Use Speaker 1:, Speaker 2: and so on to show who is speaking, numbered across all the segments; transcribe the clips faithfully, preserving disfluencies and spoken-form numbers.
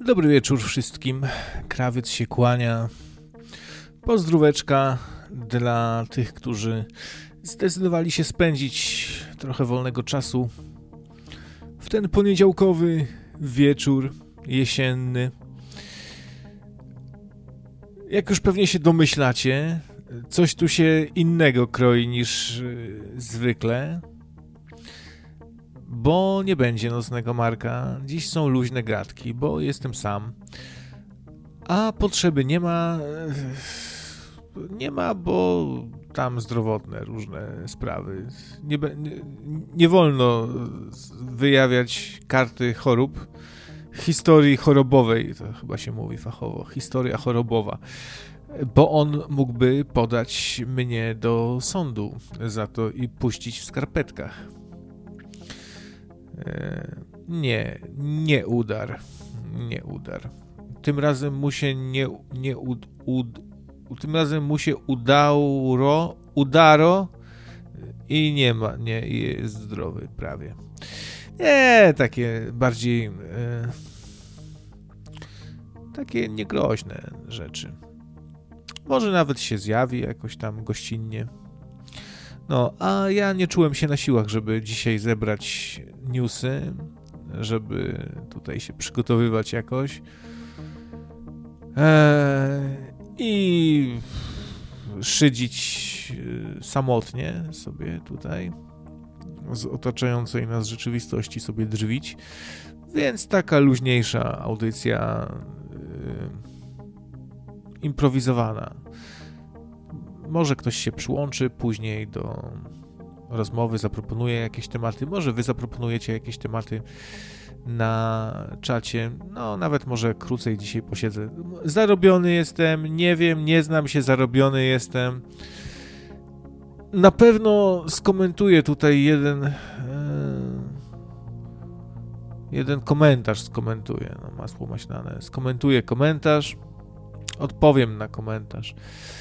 Speaker 1: Dobry wieczór wszystkim. Krawiec się kłania. Pozdróweczka dla tych, którzy zdecydowali się spędzić trochę wolnego czasu w ten poniedziałkowy wieczór jesienny. Jak już pewnie się domyślacie, coś tu się innego kroi niż zwykle, bo nie będzie nocnego Marka. Dziś są luźne gadki, bo jestem sam. A potrzeby nie ma, nie ma, bo tam zdrowotne różne sprawy. Nie, nie, nie wolno wyjawiać karty chorób, historii chorobowej, to chyba się mówi fachowo, historia chorobowa, bo on mógłby podać mnie do sądu za to i puścić w skarpetkach. Nie, nie udar, nie udar. Tym razem mu się nie, nie ud, ud, tym razem mu się udało, udaro i nie ma, nie, jest zdrowy prawie. Nie, takie bardziej, e, takie niegroźne rzeczy. Może nawet się zjawi jakoś tam gościnnie. No, a ja nie czułem się na siłach, żeby dzisiaj zebrać newsy, żeby tutaj się przygotowywać jakoś. Eee, I szydzić samotnie sobie tutaj z otaczającej nas rzeczywistości sobie drwić. Więc taka luźniejsza audycja yy, improwizowana. Może ktoś się przyłączy później do rozmowy, zaproponuje jakieś tematy, może wy zaproponujecie jakieś tematy na czacie, no nawet może krócej dzisiaj posiedzę. Zarobiony jestem, nie wiem, nie znam się, zarobiony jestem. Na pewno skomentuję tutaj jeden e, jeden komentarz skomentuję, no masło maślane, skomentuję komentarz, odpowiem na komentarz.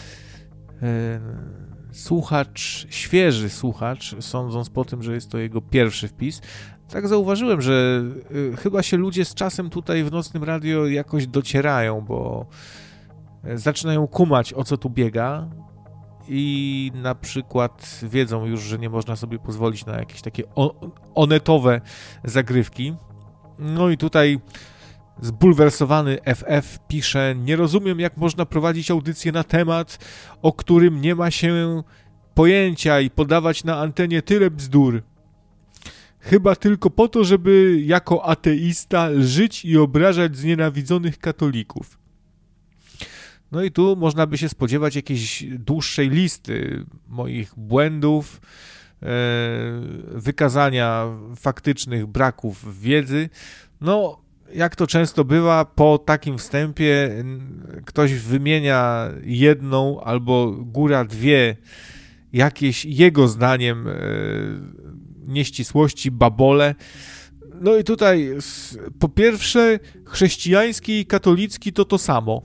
Speaker 1: Słuchacz, świeży słuchacz, sądząc po tym, że jest to jego pierwszy wpis, tak zauważyłem, że chyba się ludzie z czasem tutaj w Nocnym Radio jakoś docierają, bo zaczynają kumać, o co tu biega i na przykład wiedzą już, że nie można sobie pozwolić na jakieś takie onetowe zagrywki. No i tutaj zbulwersowany F F pisze: nie rozumiem, jak można prowadzić audycję na temat, o którym nie ma się pojęcia i podawać na antenie tyle bzdur. Chyba tylko po to, żeby jako ateista lżyć i obrażać znienawidzonych katolików. No i tu można by się spodziewać jakiejś dłuższej listy moich błędów, e, wykazania faktycznych braków wiedzy. No, jak to często bywa, po takim wstępie ktoś wymienia jedną albo góra dwie jakieś jego zdaniem e, nieścisłości, babole. No i tutaj po pierwsze chrześcijański i katolicki to to samo.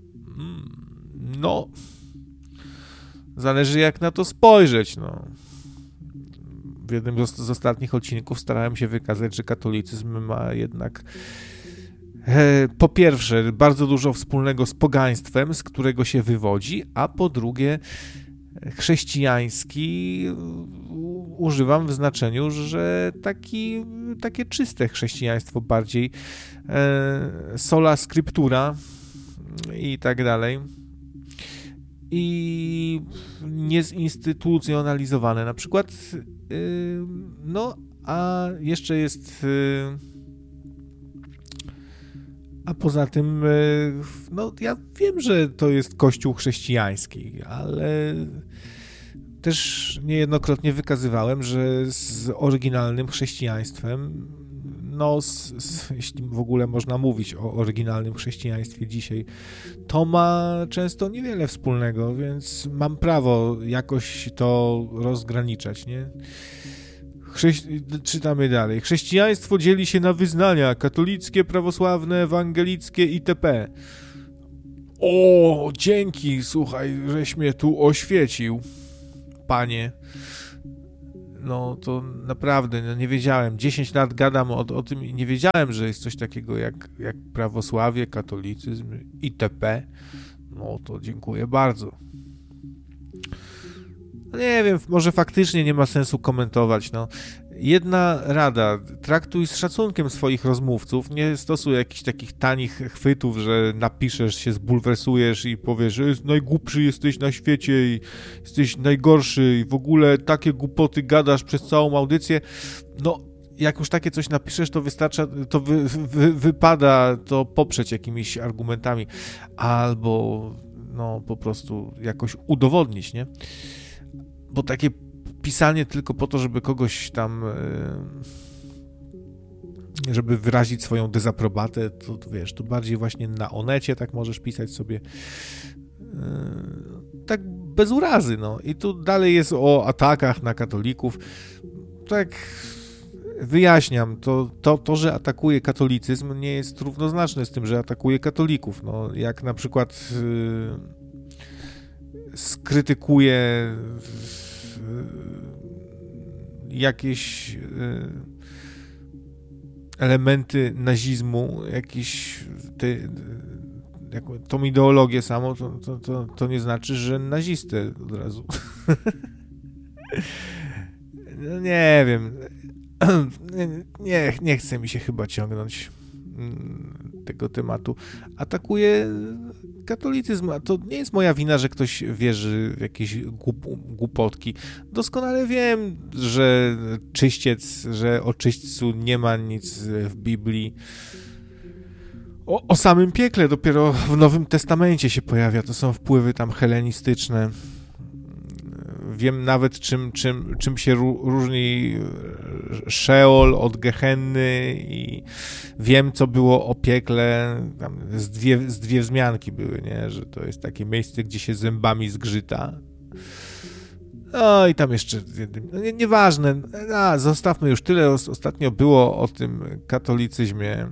Speaker 1: No, zależy jak na to spojrzeć. No. W jednym z ostatnich odcinków starałem się wykazać, że katolicyzm ma jednak e, po pierwsze bardzo dużo wspólnego z pogaństwem, z którego się wywodzi, a po drugie chrześcijański używam w znaczeniu, że taki, takie czyste chrześcijaństwo bardziej e, sola scriptura i tak dalej. I niezinstytucjonalizowane. Na przykład yy, no, a jeszcze jest yy, a poza tym yy, no, ja wiem, że to jest kościół chrześcijański, ale też niejednokrotnie wykazywałem, że z oryginalnym chrześcijaństwem, no, z, z, jeśli w ogóle można mówić o oryginalnym chrześcijaństwie dzisiaj, to ma często niewiele wspólnego, więc mam prawo jakoś to rozgraniczać, nie? Chrześci- czytamy dalej. Chrześcijaństwo dzieli się na wyznania katolickie, prawosławne, ewangelickie itp. O, dzięki, słuchaj, żeś mnie tu oświecił, panie. no to naprawdę no nie wiedziałem. dziesięć lat gadam o, o tym i nie wiedziałem, że jest coś takiego jak, jak prawosławie, katolicyzm itp. No to dziękuję bardzo. No nie wiem, może faktycznie nie ma sensu komentować, no. Jedna rada, traktuj z szacunkiem swoich rozmówców, nie stosuj jakichś takich tanich chwytów, że napiszesz się, zbulwersujesz i powiesz, że jest najgłupszy jesteś na świecie i jesteś najgorszy i w ogóle takie głupoty gadasz przez całą audycję. No, jak już takie coś napiszesz, to wystarcza, to wy, wy, wypada to poprzeć jakimiś argumentami albo no po prostu jakoś udowodnić, nie? Bo takie pisanie tylko po to, żeby kogoś tam, żeby wyrazić swoją dezaprobatę, to, to wiesz, to bardziej właśnie na Onecie tak możesz pisać sobie tak bez urazy, no. I tu dalej jest o atakach na katolików. Tak wyjaśniam, to, to, to, że atakuje katolicyzm, nie jest równoznaczne z tym, że atakuje katolików. No, jak na przykład yy, skrytykuje jakieś elementy nazizmu, jakieś te, tą ideologię samą, to, to, to, to nie znaczy, że nazistę od razu. No nie wiem. Nie, nie chce mi się chyba ciągnąć tego tematu. Atakuje katolicyzm, a to nie jest moja wina, że ktoś wierzy w jakieś głup, głupotki. Doskonale wiem, że czyściec, że o czyśćcu nie ma nic w Biblii. O, o samym piekle dopiero w Nowym Testamencie się pojawia. To są wpływy tam helenistyczne. Wiem nawet, czym, czym, czym się różni Szeol od Gehenny i wiem, co było o piekle. Tam z, dwie, z dwie wzmianki były, nie? Że to jest takie miejsce, gdzie się zębami zgrzyta. No i tam jeszcze, no, nie, nieważne, a, zostawmy już tyle. Ostatnio było o tym katolicyzmie,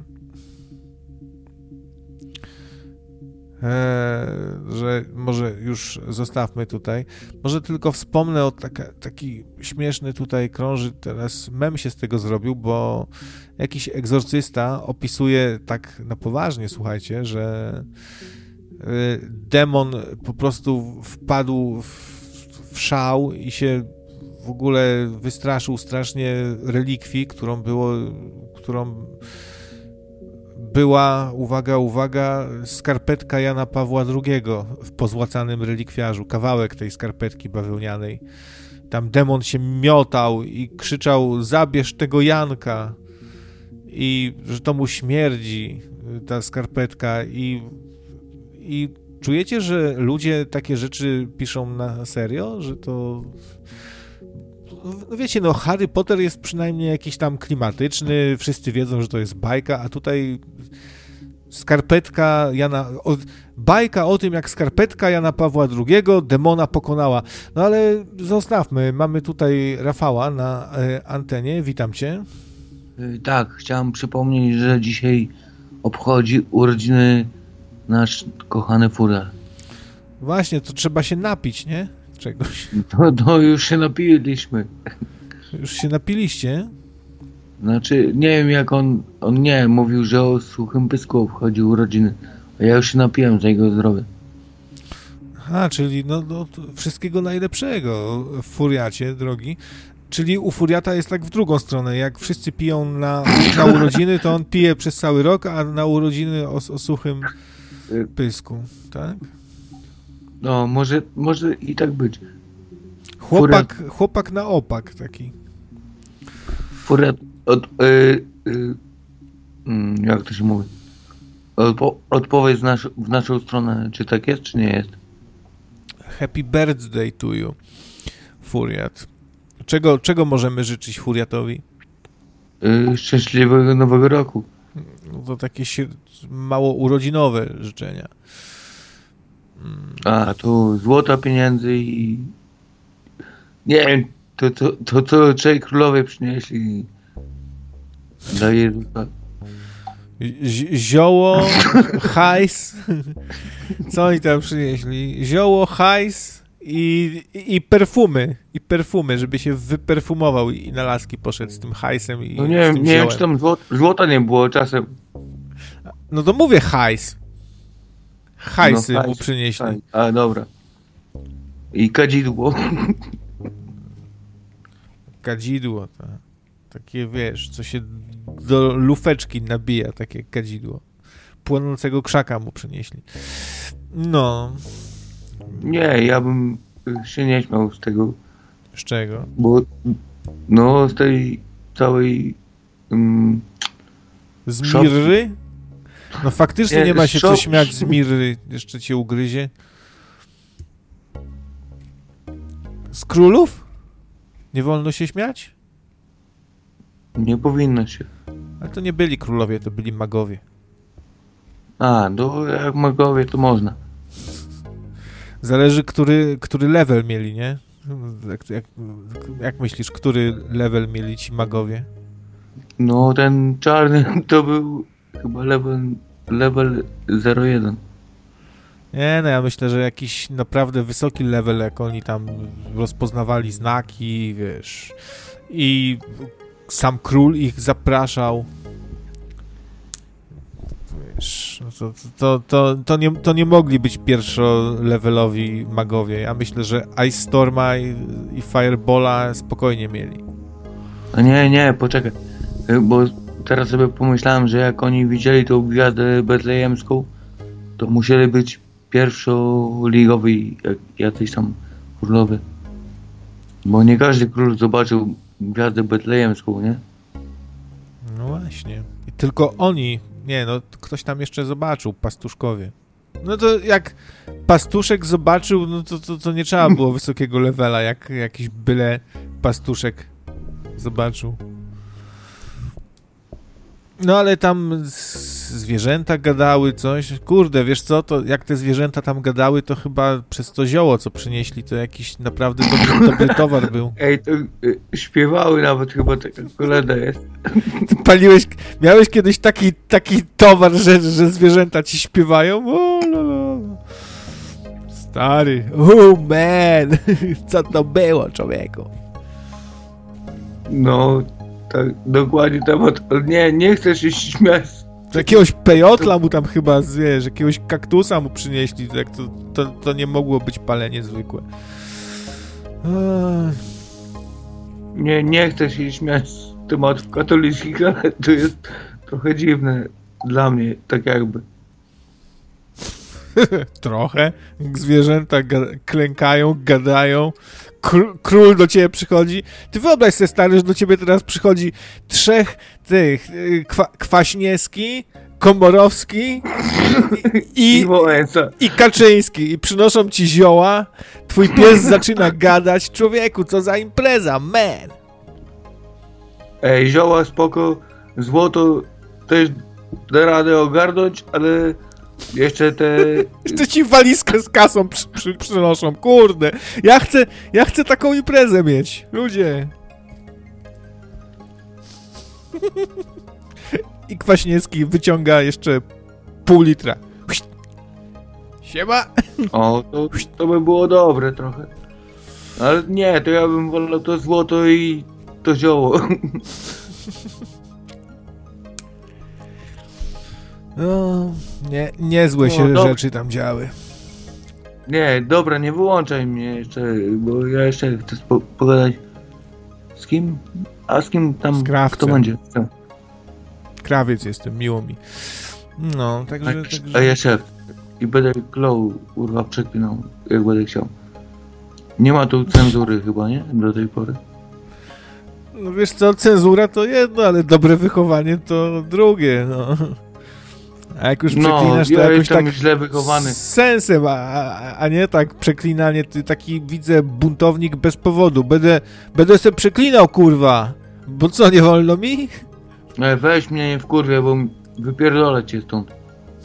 Speaker 1: Eee, że może już zostawmy tutaj. Może tylko wspomnę o taka, taki śmieszny tutaj krąży teraz mem się z tego zrobił, bo jakiś egzorcysta opisuje tak na poważnie, słuchajcie, że e, demon po prostu wpadł w, w szał i się w ogóle wystraszył strasznie relikwii, którą było, którą była, uwaga, uwaga, skarpetka Jana Pawła drugiego w pozłacanym relikwiarzu, kawałek tej skarpetki bawełnianej. Tam demon się miotał i krzyczał: zabierz tego Janka, i że to mu śmierdzi ta skarpetka i, i czujecie, że ludzie takie rzeczy piszą na serio, że to... No wiecie, no Harry Potter jest przynajmniej jakiś tam klimatyczny, wszyscy wiedzą, że to jest bajka, a tutaj skarpetka Jana... O, bajka o tym, jak skarpetka Jana Pawła drugiego demona pokonała. No ale zostawmy, mamy tutaj Rafała na e, antenie, witam cię.
Speaker 2: Tak, chciałem przypomnieć, że dzisiaj obchodzi urodziny nasz kochany Furiat.
Speaker 1: Właśnie, to trzeba się napić, nie? Czegoś.
Speaker 2: No, no już się napiliśmy.
Speaker 1: Już się napiliście?
Speaker 2: Znaczy, nie wiem jak on, on nie, mówił, że o suchym pysku obchodził urodziny, a ja już się napiłem za jego zdrowie.
Speaker 1: A, czyli no, no wszystkiego najlepszego w Furiacie, drogi. Czyli u Furiata jest tak w drugą stronę, jak wszyscy piją na, na urodziny, to on pije przez cały rok, a na urodziny o, o suchym pysku, tak?
Speaker 2: No, może, może i tak być.
Speaker 1: Chłopak, Furiat, chłopak na opak taki.
Speaker 2: Furiat, od, yy, yy, yy, jak to się mówi? Odpo, odpowiedz w, nasz, w naszą stronę, czy tak jest, czy nie jest?
Speaker 1: Happy birthday to you, Furiat. Czego, czego możemy życzyć Furiatowi?
Speaker 2: Yy, szczęśliwego nowego roku.
Speaker 1: No to takie się, mało urodzinowe życzenia.
Speaker 2: A, tu złota, pieniędzy i... Nie wiem, to, to, to, to trzej królowie przynieśli dla Jezusa.
Speaker 1: Z- zioło, hajs. Co oni tam przynieśli? Zioło, hajs I, i, i perfumy, i perfumy, żeby się wyperfumował i na laski poszedł z tym hajsem i
Speaker 2: No
Speaker 1: z
Speaker 2: nie
Speaker 1: tym
Speaker 2: wiem, nie wiem,
Speaker 1: ziołem.
Speaker 2: czy tam złota, złota nie było czasem.
Speaker 1: No to mówię hajs. Hajsy
Speaker 2: No,
Speaker 1: mu
Speaker 2: hajs,
Speaker 1: przynieśli.
Speaker 2: hajs. A, dobra. I kadzidło.
Speaker 1: Kadzidło, to, takie wiesz, co się do lufeczki nabija, takie kadzidło. Płonącego krzaka mu przynieśli. No.
Speaker 2: Nie, ja bym się nie śmiał z tego,
Speaker 1: Z czego?
Speaker 2: bo no z tej całej um,
Speaker 1: Z
Speaker 2: Szop-
Speaker 1: mirry? No faktycznie nie,
Speaker 2: Nie,
Speaker 1: ma się co
Speaker 2: szop-
Speaker 1: śmiać z mirry. Jeszcze cię ugryzie. Z królów? Nie wolno się śmiać?
Speaker 2: nie powinno się.
Speaker 1: Ale to nie byli królowie, to byli magowie.
Speaker 2: A, no jak magowie to można.
Speaker 1: Zależy, który, który level mieli, nie? Jak, jak, jak myślisz, który level mieli ci magowie?
Speaker 2: No ten czarny to był chyba level, level zero jeden.
Speaker 1: Nie, no ja myślę, że jakiś naprawdę wysoki level, jak oni tam rozpoznawali znaki, wiesz, i sam król ich zapraszał. Wiesz, no to, to, to, to, nie, to nie mogli być pierwszolevelowi magowie. Ja myślę, że Ice Storma i, i Fireballa spokojnie mieli.
Speaker 2: A nie, nie, poczekaj. Bo teraz sobie pomyślałem, że jak oni widzieli tą gwiazdę betlejemską, to musieli być pierwszoligowi jak, jacyś tam królowie. Bo nie każdy król zobaczył gwiazdę betlejemską, nie?
Speaker 1: No właśnie. I tylko oni, nie no, ktoś tam jeszcze zobaczył, pastuszkowie. No to jak pastuszek zobaczył, no to, to, to nie trzeba było wysokiego levela, jak jakiś byle pastuszek zobaczył. No ale tam z- zwierzęta gadały coś. Kurde, wiesz co, to jak te zwierzęta tam gadały, to chyba przez to zioło, co przynieśli, to jakiś naprawdę dobry, dobry towar był.
Speaker 2: Ej, to y, śpiewały nawet chyba taka koleda jest.
Speaker 1: Paliłeś, miałeś kiedyś taki, taki towar, że, że zwierzęta ci śpiewają? O, no, no. Stary, oh man, co to było, człowieku?
Speaker 2: No, tak, dokładnie temat. Nie, nie chcę się śmiać.
Speaker 1: To jakiegoś pejotla mu tam chyba, wiesz, jakiegoś kaktusa mu przynieśli, to, jak to, to, to nie mogło być palenie zwykłe. Ech.
Speaker 2: Nie, nie chcę się śmiać z tematów katolickich, ale to jest trochę dziwne dla mnie, tak jakby.
Speaker 1: Trochę. Zwierzęta ga- klękają, gadają. Kr- król do ciebie przychodzi. Ty wyobraź sobie, stary, że do ciebie teraz przychodzi trzech tych y, kwa- Kwaśniewski, Komorowski i, i,
Speaker 2: Wałęsa.
Speaker 1: i Kaczyński. I przynoszą ci zioła. Twój pies zaczyna gadać. Człowieku, co za impreza, man!
Speaker 2: Ej, zioła spoko, złoto też da radę ogarnąć, ale jeszcze te...
Speaker 1: Jeszcze ci walizkę z kasą przy, przy, przynoszą. Kurde. Ja chcę, ja chcę taką imprezę mieć. Ludzie. I Kwaśniewski wyciąga jeszcze pół litra. Siema.
Speaker 2: O, to, to by było dobre trochę. Ale nie, to ja bym wolał to złoto i to zioło.
Speaker 1: No, nie, niezłe się
Speaker 2: No, dobra.
Speaker 1: rzeczy tam działy.
Speaker 2: Nie, dobra, nie wyłączaj mnie jeszcze, bo ja jeszcze chcę spo- pogadać. Z kim? A z kim tam,
Speaker 1: Z Krawcem.
Speaker 2: kto będzie?
Speaker 1: Krawiec jestem, miło mi. No, także...
Speaker 2: A,
Speaker 1: także...
Speaker 2: a ja szef. I będę klął, kurwa, przeklinał, jak będę chciał. Nie ma tu cenzury chyba, nie? Do tej pory.
Speaker 1: No wiesz co, cenzura to jedno, ale dobre wychowanie to drugie, no. A jak już
Speaker 2: No,
Speaker 1: przeklinasz, to
Speaker 2: ja
Speaker 1: jakoś
Speaker 2: jestem
Speaker 1: tak
Speaker 2: źle wychowany.
Speaker 1: z sensem, a, a, a nie tak przeklinanie, ty taki widzę buntownik bez powodu. Będę, będę sobie przeklinał, kurwa. Bo co, nie wolno mi?
Speaker 2: E, weź mnie nie wkurwia, bo wypierdolę cię stąd.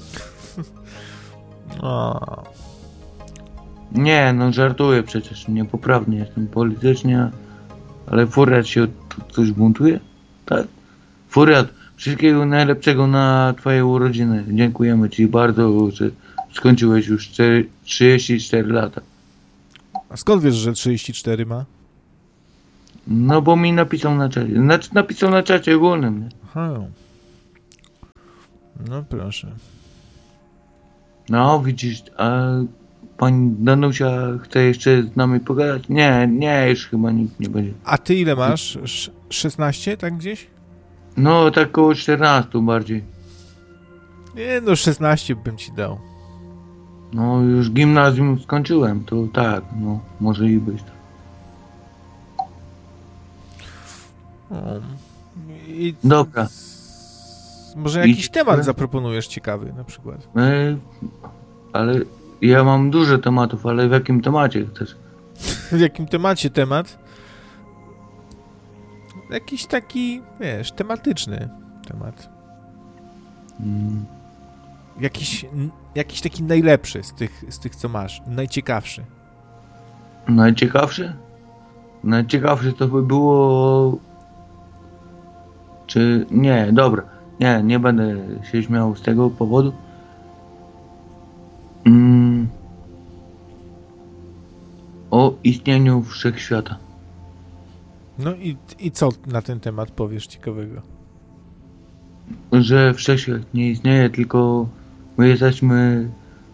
Speaker 1: O,
Speaker 2: Nie, no żartuję przecież, niepoprawnie jestem politycznie, ale Furiat się tu coś buntuje? Tak? Furiat, wszystkiego najlepszego na twoje urodziny. Dziękujemy ci bardzo, że skończyłeś już cztery, trzydzieści cztery lata.
Speaker 1: A skąd wiesz, że trzydzieści cztery ma?
Speaker 2: No bo mi napisał na czacie. Znaczy napisał na czacie ogólnym, nie?
Speaker 1: Aha. No proszę.
Speaker 2: No widzisz, a pani Danusia chce jeszcze z nami pogadać? Nie, nie, już chyba nikt nie będzie.
Speaker 1: A ty ile masz? Sz- szesnaście, tak gdzieś?
Speaker 2: No tak koło czternastu bardziej.
Speaker 1: Nie, no szesnaście bym ci dał.
Speaker 2: No już gimnazjum skończyłem, to tak, no może i być.
Speaker 1: O. I
Speaker 2: Dobra.
Speaker 1: może jakiś
Speaker 2: I-
Speaker 1: temat zaproponujesz ciekawy na przykład?
Speaker 2: E, ale ja mam dużo tematów, ale w jakim temacie chcesz?
Speaker 1: W jakim temacie temat? Jakiś taki, wiesz, tematyczny temat.
Speaker 2: Mm.
Speaker 1: Jakiś, n- jakiś taki najlepszy z tych, z tych, co masz. Najciekawszy.
Speaker 2: Najciekawsze? Najciekawsze to by było... Czy... Nie, dobra. Nie, nie będę się śmiał z tego powodu. Mm. O istnieniu wszechświata.
Speaker 1: No i, i co na ten temat powiesz ciekawego?
Speaker 2: Że wszechświat nie istnieje, tylko my jesteśmy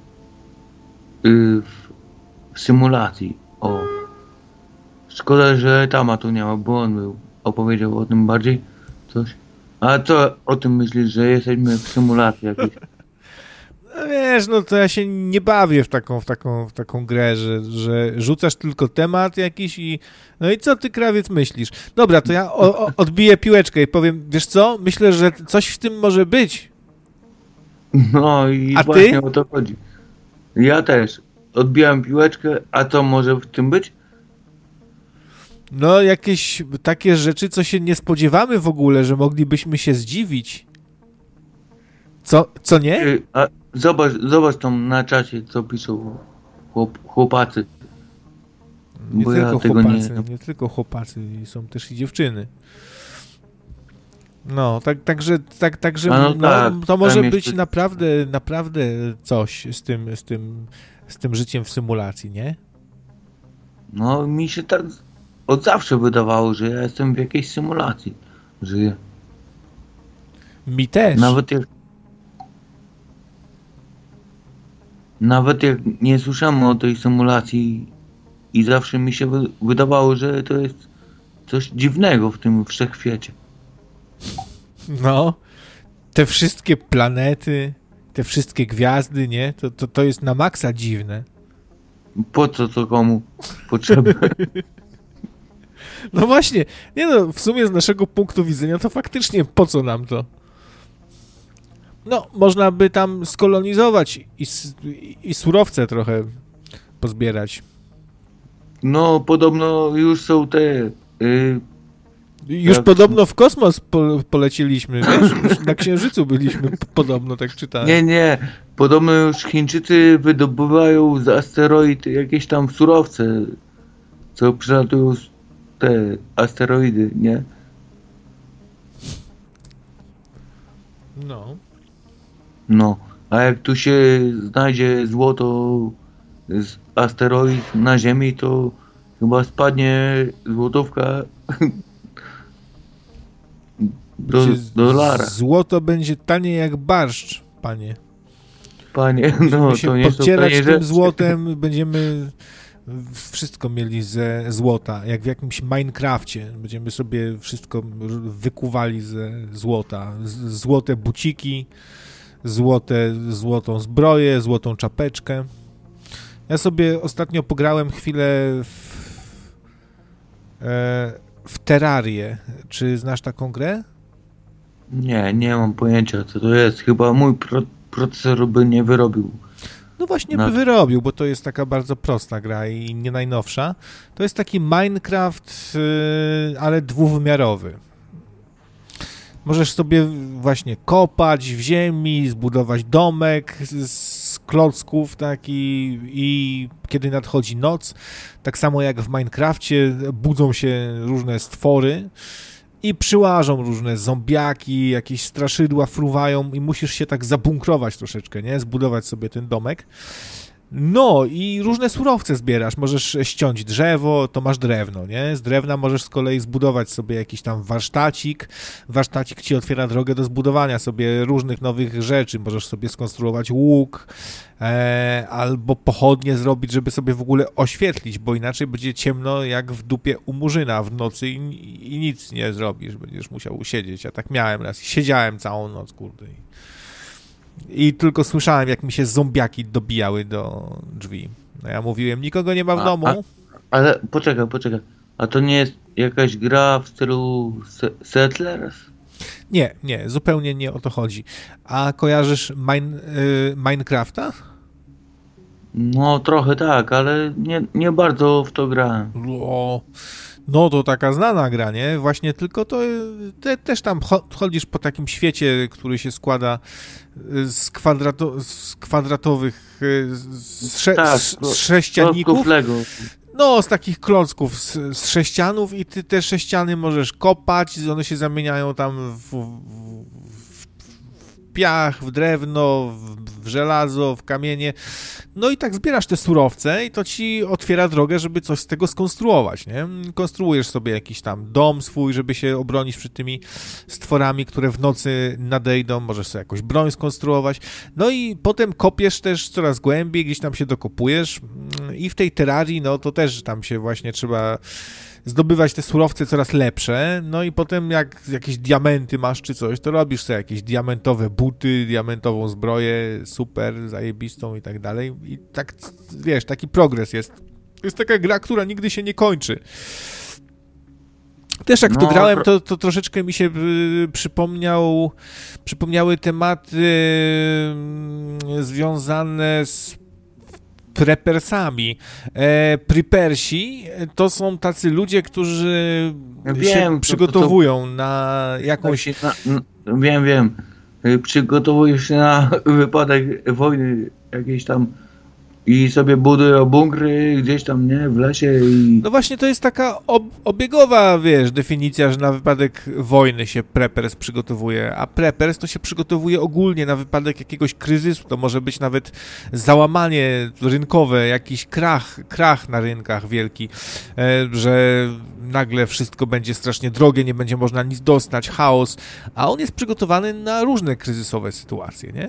Speaker 2: y, w, w symulacji. O. Szkoda, że Tama tu nie ma, bo on był, opowiedział o tym bardziej coś. A co o tym myślisz, że jesteśmy w symulacji jakiejś?
Speaker 1: No wiesz, no to ja się nie bawię w taką, w taką, w taką grę, że, że rzucasz tylko temat jakiś i no i co ty, krawiec, myślisz? Dobra, to ja o, o, odbiję piłeczkę i powiem, wiesz co, myślę, że coś w tym może być.
Speaker 2: No i
Speaker 1: A
Speaker 2: właśnie
Speaker 1: ty?
Speaker 2: o to chodzi. Ja też. Odbijam piłeczkę, a co może w tym być?
Speaker 1: No jakieś takie rzeczy, co się nie spodziewamy w ogóle, że moglibyśmy się zdziwić. Co, co nie?
Speaker 2: Y, A zobacz, zobacz tam na czacie, co piszą chłop, chłopacy.
Speaker 1: Nie
Speaker 2: Bo ja
Speaker 1: tylko
Speaker 2: tego
Speaker 1: chłopacy,
Speaker 2: nie-
Speaker 1: nie tylko chłopacy, są też i dziewczyny. No, tak, także, tak, także
Speaker 2: A no
Speaker 1: no,
Speaker 2: tak,
Speaker 1: to może
Speaker 2: tam
Speaker 1: być
Speaker 2: jeszcze-
Speaker 1: naprawdę, naprawdę coś z tym, z tym, z tym życiem w symulacji, nie?
Speaker 2: No mi się tak od zawsze wydawało, że ja jestem w jakiejś symulacji. Żyję.
Speaker 1: Mi też.
Speaker 2: Nawet jak... Nawet jak nie słyszałem o tej symulacji i zawsze mi się wy- wydawało, że to jest coś dziwnego w tym wszechświecie.
Speaker 1: No, te wszystkie planety, te wszystkie gwiazdy, nie? To, to, to jest na maksa dziwne.
Speaker 2: Po co to komu potrzebne?
Speaker 1: No właśnie, nie no, w sumie z naszego punktu widzenia to faktycznie po co nam to? No, można by tam skolonizować i, s- i, i surowce trochę pozbierać.
Speaker 2: No podobno już są te... Y,
Speaker 1: Już
Speaker 2: Jak-
Speaker 1: podobno w kosmos po, poleciliśmy, wiesz? Już na Księżycu byliśmy, p- podobno, tak czytałem.
Speaker 2: nie, nie. Podobno już Chińczycy wydobywają z asteroid jakieś tam surowce, co przylatują z te asteroidy, nie?
Speaker 1: No.
Speaker 2: No, a jak tu się znajdzie złoto z asteroid na Ziemi, to chyba spadnie złotówka do
Speaker 1: Będzie z-
Speaker 2: dolara.
Speaker 1: Złoto będzie tanie jak barszcz, panie.
Speaker 2: Panie,
Speaker 1: Będziemy
Speaker 2: no
Speaker 1: się
Speaker 2: to nie są
Speaker 1: podcierać
Speaker 2: tanie
Speaker 1: tym
Speaker 2: rzeczy.
Speaker 1: złotem, będziemy wszystko mieli ze złota, jak w jakimś Minecrafcie. Będziemy sobie wszystko r- wykuwali ze złota. Z- Złote buciki, złote, złotą zbroję, złotą czapeczkę. Ja sobie ostatnio pograłem chwilę w, e, w Terrarię. Czy znasz taką grę?
Speaker 2: Nie, nie mam pojęcia co to jest. Chyba mój pro procesor by nie wyrobił.
Speaker 1: No właśnie
Speaker 2: No.
Speaker 1: by wyrobił, bo to jest taka bardzo prosta gra i nie najnowsza. To jest taki Minecraft, yy, ale dwuwymiarowy. Możesz sobie właśnie kopać w ziemi, zbudować domek z, z klocków, tak, i, i kiedy nadchodzi noc, tak samo jak w Minecrafcie, budzą się różne stwory i przyłażą różne zombiaki, jakieś straszydła fruwają i musisz się tak zabunkrować troszeczkę, nie? Zbudować sobie ten domek. No i różne surowce zbierasz, możesz ściąć drzewo, to masz drewno, nie? Z drewna możesz z kolei zbudować sobie jakiś tam warsztacik, warsztacik ci otwiera drogę do zbudowania sobie różnych nowych rzeczy, możesz sobie skonstruować łuk, e, albo pochodnie zrobić, żeby sobie w ogóle oświetlić, bo inaczej będzie ciemno jak w dupie u murzyna w nocy i, i nic nie zrobisz, będziesz musiał siedzieć. Ja tak miałem raz, siedziałem całą noc, kurde. I tylko słyszałem, jak mi się zombiaki dobijały do drzwi. No ja mówiłem, nikogo nie ma w
Speaker 2: A,
Speaker 1: domu.
Speaker 2: a, ale poczekaj, poczekaj. A to nie jest jakaś gra w stylu se- Settlers?
Speaker 1: Nie, nie, zupełnie nie o to chodzi. A kojarzysz mine, y, Minecrafta?
Speaker 2: No trochę tak, ale nie, nie bardzo w to grałem.
Speaker 1: O, no to taka znana gra, nie? Właśnie tylko to te, też tam chodzisz po takim świecie, który się składa z, kwadrato, z kwadratowych z, sze,
Speaker 2: Tak,
Speaker 1: z, z sześcianików.
Speaker 2: Lego.
Speaker 1: No, z takich klocków, z, z sześcianów i ty te sześciany możesz kopać, one się zamieniają tam w, w, w piach, w drewno, w, w żelazo, w kamienie. No i tak zbierasz te surowce i to ci otwiera drogę, żeby coś z tego skonstruować, nie? Konstruujesz sobie jakiś tam dom swój, żeby się obronić przed tymi stworami, które w nocy nadejdą, możesz sobie jakąś broń skonstruować. No i potem kopiesz też coraz głębiej, gdzieś tam się dokopujesz i w tej terrarii, no to też tam się właśnie trzeba zdobywać te surowce coraz lepsze, no i potem jak jakieś diamenty masz czy coś, to robisz sobie jakieś diamentowe buty, diamentową zbroję, super, zajebistą i tak dalej. I tak, wiesz, taki progres jest. Jest taka gra, która nigdy się nie kończy. Też jak
Speaker 2: No,
Speaker 1: to grałem, to, to troszeczkę mi się y, przypomniał, przypomniały tematy y, związane z prepersami. E, prepersi to są tacy ludzie, którzy
Speaker 2: Ja
Speaker 1: się
Speaker 2: wiem,
Speaker 1: przygotowują
Speaker 2: to, to,
Speaker 1: na jakąś...
Speaker 2: Na, na, wiem, wiem. Przygotowują się na wypadek wojny jakiejś tam i sobie budują bunkry gdzieś tam, nie, w lesie i...
Speaker 1: No właśnie to jest taka ob- obiegowa, wiesz, definicja, że na wypadek wojny się preppers przygotowuje, a preppers to się przygotowuje ogólnie na wypadek jakiegoś kryzysu, to może być nawet załamanie rynkowe, jakiś krach, krach na rynkach wielki, e, że nagle wszystko będzie strasznie drogie, nie będzie można nic dostać, chaos, a on jest przygotowany na różne kryzysowe sytuacje, nie?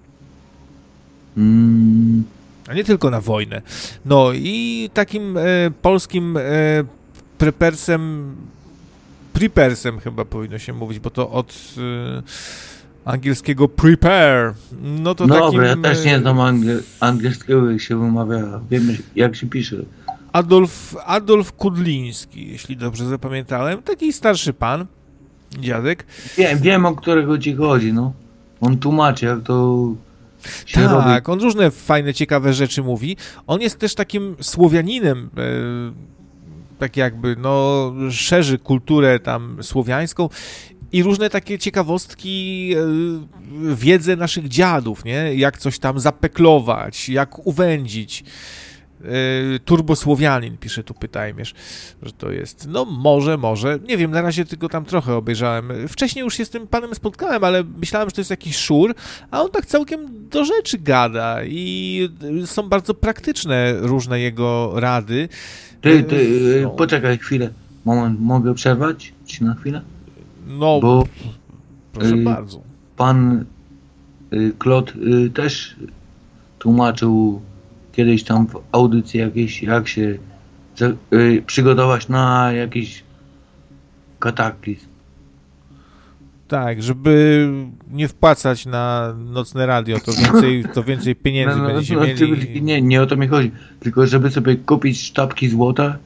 Speaker 2: Mm.
Speaker 1: A nie tylko na wojnę. No i takim e, polskim e, prepersem, prepersem chyba powinno się mówić, bo to od e, angielskiego prepare. No to
Speaker 2: no
Speaker 1: takim...
Speaker 2: Dobra, ja też nie znam angiel- angielskiego, jak się wymawia, wiem jak się pisze.
Speaker 1: Adolf, Adolf Kudliński, jeśli dobrze zapamiętałem. Taki starszy pan, dziadek.
Speaker 2: Wiem, wiem o którego ci chodzi, no. On tłumaczy, jak to... się
Speaker 1: Tak,
Speaker 2: robi.
Speaker 1: on różne fajne, ciekawe rzeczy mówi. On jest też takim Słowianinem, e, tak jakby, no, szerzy kulturę tam słowiańską i różne takie ciekawostki, e, wiedzę naszych dziadów, nie? Jak coś tam zapeklować, jak uwędzić. E, Turbosłowianin, pisze tu Pytajmierz, że to jest. No może, może. Nie wiem, na razie tylko tam trochę obejrzałem. Wcześniej już się z tym panem spotkałem, ale myślałem, że to jest jakiś szur, a on tak całkiem do rzeczy gada i są bardzo praktyczne różne jego rady.
Speaker 2: Ty, ty,
Speaker 1: no.
Speaker 2: Poczekaj chwilę. Moment, mogę przerwać ci na chwilę?
Speaker 1: No,
Speaker 2: Bo
Speaker 1: proszę
Speaker 2: y,
Speaker 1: bardzo.
Speaker 2: pan y, Klot y, też tłumaczył kiedyś tam w audycji jakieś, jak się za, y, przygotować na jakiś kataklizm.
Speaker 1: Tak, żeby nie wpłacać na nocne radio, to więcej, to więcej pieniędzy
Speaker 2: No, no,
Speaker 1: będziecie
Speaker 2: no,
Speaker 1: mieli.
Speaker 2: nie, nie o to mi chodzi. Tylko żeby sobie kupić sztabki złota.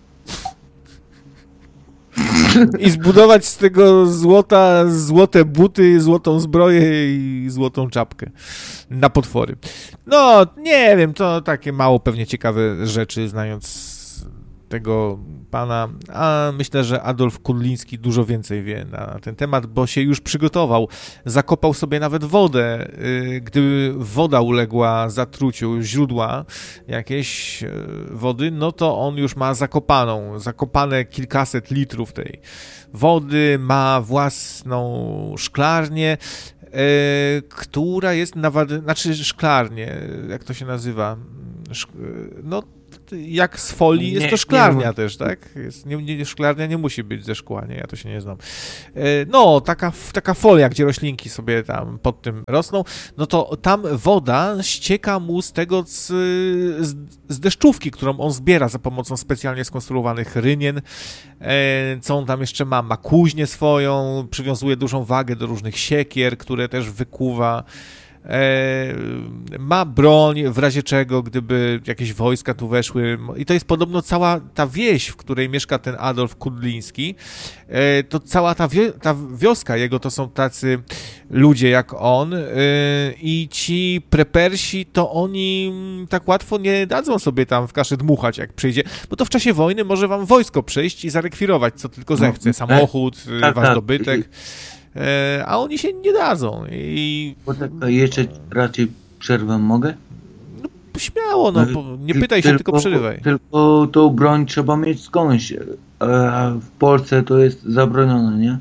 Speaker 1: I zbudować z tego złota złote buty, złotą zbroję i złotą czapkę na potwory. No, nie wiem, to takie mało pewnie ciekawe rzeczy, znając tego pana, a myślę, że Adolf Kudliński dużo więcej wie na ten temat, bo się już przygotował. Zakopał sobie nawet wodę. Gdy woda uległa zatruciu, źródła jakieś wody, no to on już ma zakopaną, zakopane kilkaset litrów tej wody, ma własną szklarnię, która jest nawad... znaczy szklarnię, jak to się nazywa? no jak z folii jest
Speaker 2: Nie,
Speaker 1: to szklarnia
Speaker 2: nie,
Speaker 1: też, tak? Jest, nie, nie, szklarnia nie musi być ze szkła, nie? Ja to się nie znam. No, taka, taka folia, gdzie roślinki sobie tam pod tym rosną, no to tam woda ścieka mu z tego, z, z, z deszczówki, którą on zbiera za pomocą specjalnie skonstruowanych rynien. Co on tam jeszcze ma? Ma kuźnię swoją, przywiązuje dużą wagę do różnych siekier, które też wykuwa. E, ma broń w razie czego, gdyby jakieś wojska tu weszły i to jest podobno cała ta wieś, w której mieszka ten Adolf Kudliński, e, to cała ta, wie, ta wioska jego to są tacy ludzie jak on e, i ci prepersi to oni tak łatwo nie dadzą sobie tam w kaszy dmuchać jak przyjdzie, bo to w czasie wojny może wam wojsko przyjść i zarekwirować co tylko zechce, samochód,
Speaker 2: tak,
Speaker 1: wasz
Speaker 2: tak.
Speaker 1: dobytek. A oni się nie dadzą. I...
Speaker 2: Bo tak, jeszcze raczej przerwę mogę?
Speaker 1: No, śmiało, no, bo nie pytaj się, tylko, tylko przerywaj.
Speaker 2: Tylko tą broń trzeba mieć skądś. A w Polsce to jest zabronione, nie?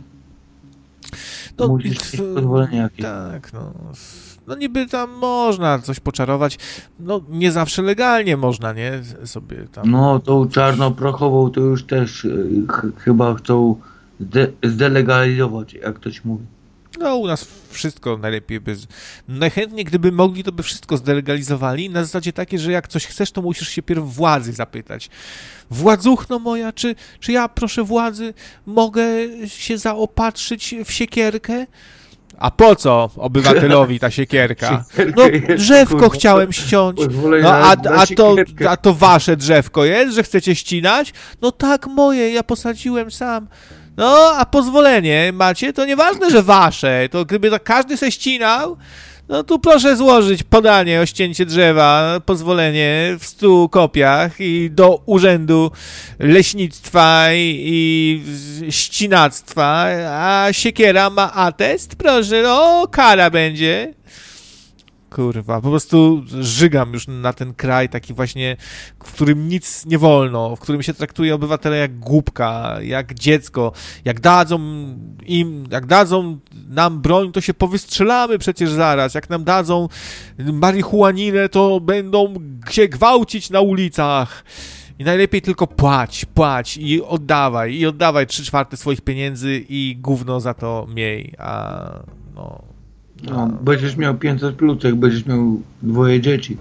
Speaker 1: No,
Speaker 2: musisz mieć pozwolenie jakieś.
Speaker 1: Tak, no. No niby tam można coś poczarować. No nie zawsze legalnie można, nie? Sobie tam...
Speaker 2: No tą czarnoprochową to już też ch chyba chcą zde zdelegalizować, jak ktoś mówi.
Speaker 1: No u nas wszystko najlepiej by... Najchętniej gdyby mogli, to by wszystko zdelegalizowali na zasadzie takie, że jak coś chcesz, to musisz się pierw władzy zapytać. Władzuchno moja, czy, czy ja, proszę władzy, mogę się zaopatrzyć w siekierkę? A po co obywatelowi ta siekierka? No drzewko chciałem ściąć. No a, a, to, a to wasze drzewko jest, że chcecie ścinać? No tak, moje, ja posadziłem sam. No, a pozwolenie macie? To nieważne, że wasze. To gdyby to każdy se ścinał, no tu proszę złożyć podanie o ścięcie drzewa, pozwolenie w stu kopiach i do Urzędu Leśnictwa i, i Ścinactwa, a siekiera ma atest? Proszę, no kara będzie. Kurwa, po prostu żygam już na ten kraj taki właśnie, w którym nic nie wolno, w którym się traktuje obywatela jak głupka, jak dziecko. Jak dadzą im, jak dadzą nam broń, to się powystrzelamy przecież zaraz. Jak nam dadzą marihuaninę, to będą się gwałcić na ulicach. I najlepiej tylko płać, płać i oddawaj, i oddawaj trzy czwarte swoich pieniędzy i gówno za to miej, a no...
Speaker 2: No, będziesz miał pięćset plus, jak będziesz miał dwoje dzieci.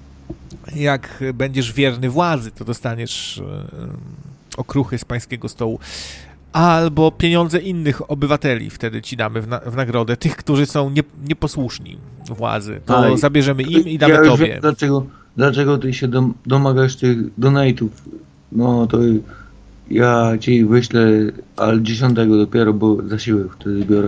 Speaker 1: Jak będziesz wierny władzy, to dostaniesz e, okruchy z pańskiego stołu. Albo pieniądze innych obywateli wtedy ci damy w, na, w nagrodę. Tych, którzy są nie, nieposłuszni władzy. To Ale zabierzemy im i damy
Speaker 2: ja już
Speaker 1: tobie.
Speaker 2: Wiem, dlaczego, dlaczego ty się dom, domagasz tych donate'ów? No to ja ci wyślę, ale dziesiątego dopiero, bo zasiłek wtedy biorę.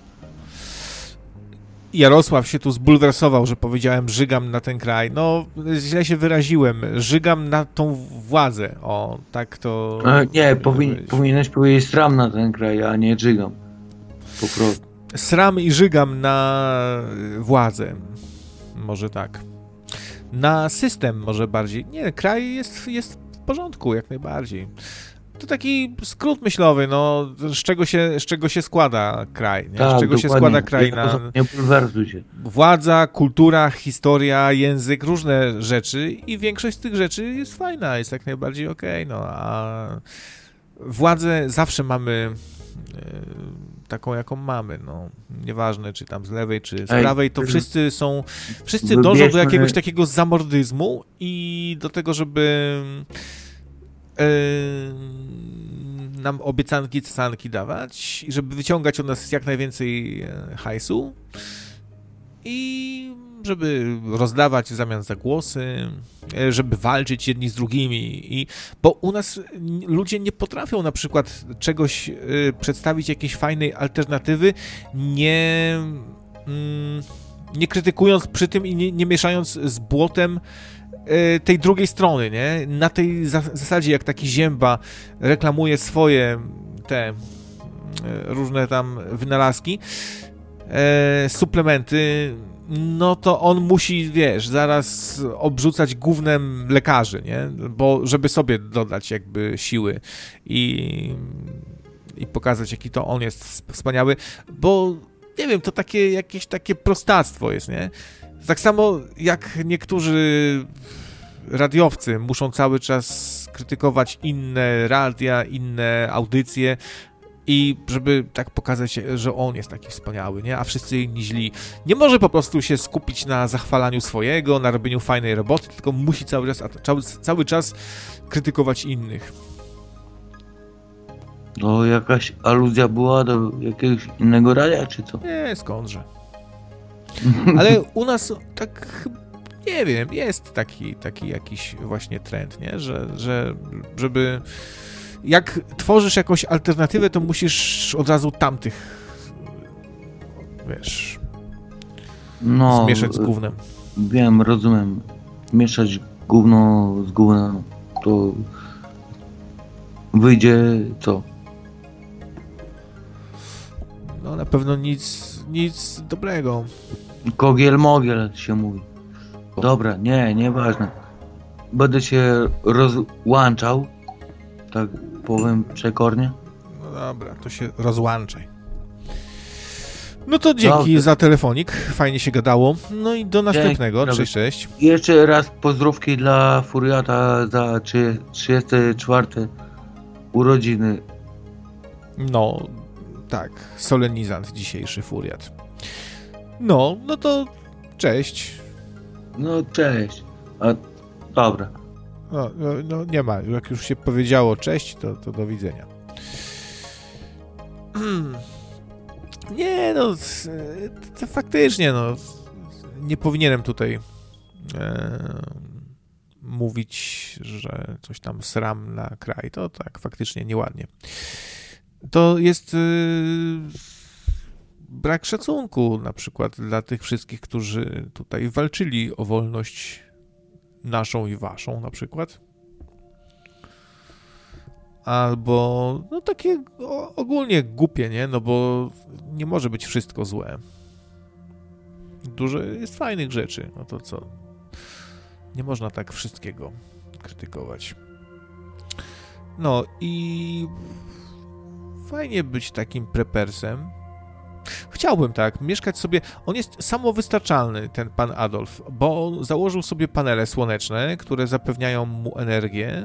Speaker 1: Jarosław się tu zbulwersował, że powiedziałem żygam na ten kraj. No, źle się wyraziłem. Żygam na tą władzę. O, tak to...
Speaker 2: A, nie, powin, powinieneś powiedzieć sram na ten kraj, a nie żygam. Po prostu.
Speaker 1: Sram i żygam na władzę. Może tak. Na system może bardziej. Nie, kraj jest, jest w porządku, jak najbardziej. To taki skrót myślowy, no, z czego się, z czego się składa kraj, nie?
Speaker 2: Tak,
Speaker 1: z czego
Speaker 2: dokładnie.
Speaker 1: się składa kraj
Speaker 2: nie,
Speaker 1: na...
Speaker 2: Nie bulwersuj się.
Speaker 1: Władza, kultura, historia, język, różne rzeczy i większość z tych rzeczy jest fajna, jest jak najbardziej okej, okay, no, a władzę zawsze mamy e, taką, jaką mamy, no, nieważne, czy tam z lewej, czy z
Speaker 2: Ej,
Speaker 1: prawej, to wszyscy są, wszyscy
Speaker 2: wybierzmy...
Speaker 1: dążą do jakiegoś takiego zamordyzmu i do tego, żeby nam obiecanki, cesanki dawać i żeby wyciągać od nas jak najwięcej hajsu i żeby rozdawać w zamian za głosy, żeby walczyć jedni z drugimi. I, bo u nas ludzie nie potrafią na przykład czegoś y, przedstawić, jakiejś fajnej alternatywy, nie, mm, nie krytykując przy tym i nie, nie mieszając z błotem tej drugiej strony, nie? Na tej zasadzie, jak taki Zięba reklamuje swoje te różne tam wynalazki, e, suplementy, no to on musi, wiesz, zaraz obrzucać gównem lekarzy, nie? Bo żeby sobie dodać jakby siły i, i pokazać, jaki to on jest wspaniały, bo nie wiem, to takie jakieś takie prostactwo jest, nie? Tak samo jak niektórzy radiowcy muszą cały czas krytykować inne radia, inne audycje i żeby tak pokazać, że on jest taki wspaniały, nie? A wszyscy inni źli. Nie może po prostu się skupić na zachwalaniu swojego, na robieniu fajnej roboty, tylko musi cały czas, cały, cały czas krytykować innych.
Speaker 2: To jakaś aluzja była do jakiegoś innego radia, czy co?
Speaker 1: Nie, skądże. Ale u nas tak, nie wiem, jest taki, taki jakiś właśnie trend, nie? Że, że żeby... Jak tworzysz jakąś alternatywę, to musisz od razu tamtych, wiesz,
Speaker 2: no,
Speaker 1: zmieszać z gównem.
Speaker 2: Wiem, rozumiem. Mieszać gówno z gównem, to wyjdzie co?
Speaker 1: No na pewno nic, nic dobrego.
Speaker 2: Kogiel mogiel się mówi. Dobra, nie, nieważne. Będę się rozłączał, tak powiem przekornie.
Speaker 1: No dobra, to się rozłączaj. No to dzięki
Speaker 2: Dobrze.
Speaker 1: za telefonik, fajnie się gadało. No i do następnego,
Speaker 2: Dzięki,
Speaker 1: cześć, cześć.
Speaker 2: Jeszcze raz pozdrówki dla Furiata za trzydzieste czwarte urodziny.
Speaker 1: No, tak, solenizant dzisiejszy Furiat. No, no to cześć.
Speaker 2: No cześć. A, dobra.
Speaker 1: No, no, no nie ma, jak już się powiedziało cześć, to, to do widzenia. Nie, no, to faktycznie, no, nie powinienem tutaj e, mówić, że coś tam sram na kraj, to tak faktycznie nieładnie. To jest e, brak szacunku na przykład dla tych wszystkich, którzy tutaj walczyli o wolność naszą i waszą na przykład. Albo, no takie ogólnie głupie, nie? No bo nie może być wszystko złe. Dużo jest fajnych rzeczy, no to co? Nie można tak wszystkiego krytykować. No i fajnie być takim prepersem. Chciałbym tak, mieszkać sobie... On jest samowystarczalny, ten pan Adolf, bo on założył sobie panele słoneczne, które zapewniają mu energię.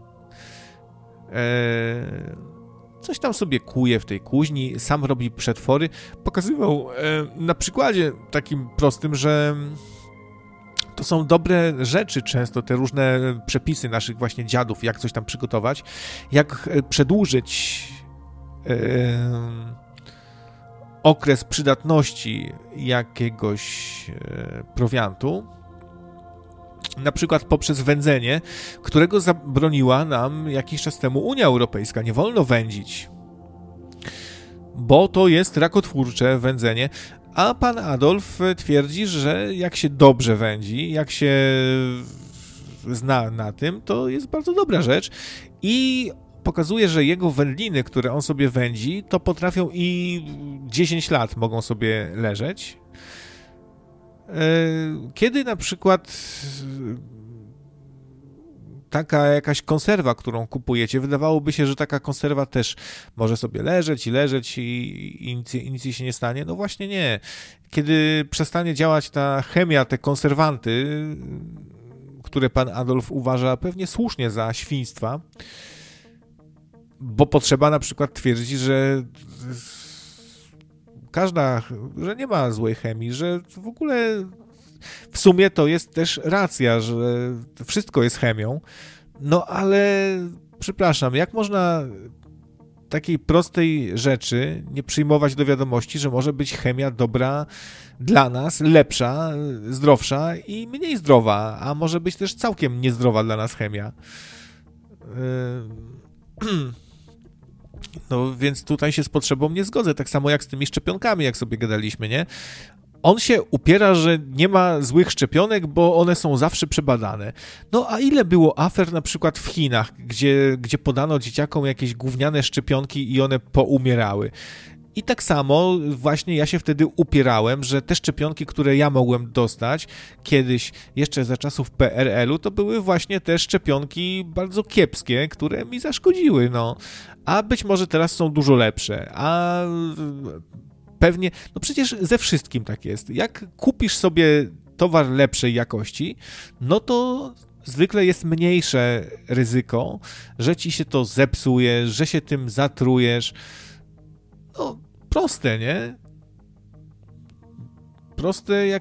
Speaker 1: Eee, coś tam sobie kuje w tej kuźni, sam robi przetwory. Pokazywał e, na przykładzie takim prostym, że to są dobre rzeczy często, te różne przepisy naszych właśnie dziadów, jak coś tam przygotować, jak przedłużyć e, okres przydatności jakiegoś e, prowiantu, na przykład poprzez wędzenie, którego zabroniła nam jakiś czas temu Unia Europejska. Nie wolno wędzić, bo to jest rakotwórcze wędzenie, a pan Adolf twierdzi, że jak się dobrze wędzi, jak się zna na tym, to jest bardzo dobra rzecz i pokazuje, że jego wędliny, które on sobie wędzi, to potrafią i dziesięć lat mogą sobie leżeć. Kiedy na przykład taka jakaś konserwa, którą kupujecie, wydawałoby się, że taka konserwa też może sobie leżeć i leżeć i, i, nic, i nic jej się nie stanie. No właśnie nie. Kiedy przestanie działać ta chemia, te konserwanty, które pan Adolf uważa pewnie słusznie za świństwa, bo potrzeba na przykład twierdzić, że każda, że nie ma złej chemii, że w ogóle w sumie to jest też racja, że wszystko jest chemią, no ale przepraszam, jak można takiej prostej rzeczy nie przyjmować do wiadomości, że może być chemia dobra dla nas, lepsza, zdrowsza i mniej zdrowa, a może być też całkiem niezdrowa dla nas chemia. No więc tutaj się z potrzebą nie zgodzę, tak samo jak z tymi szczepionkami, jak sobie gadaliśmy, nie? On się upiera, że nie ma złych szczepionek, bo one są zawsze przebadane. No a ile było afer na przykład w Chinach, gdzie, gdzie podano dzieciakom jakieś gówniane szczepionki i one poumierały. I tak samo właśnie ja się wtedy upierałem, że te szczepionki, które ja mogłem dostać kiedyś, jeszcze za czasów P R L u, to były właśnie te szczepionki bardzo kiepskie, które mi zaszkodziły, no. A być może teraz są dużo lepsze, a pewnie, no przecież ze wszystkim tak jest. Jak kupisz sobie towar lepszej jakości, no to zwykle jest mniejsze ryzyko, że ci się to zepsuje, że się tym zatrujesz. No, proste, nie? Proste jak